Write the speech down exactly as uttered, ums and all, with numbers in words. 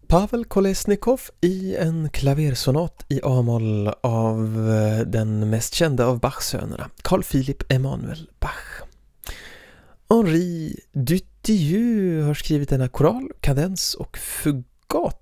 Pavel Kolesnikov i en klaversonat i A-moll av den mest kända av Bachs-sönerna, Carl Philipp Emanuel Bach. Henri Dutilleux har skrivit denna koral, kadens och fugat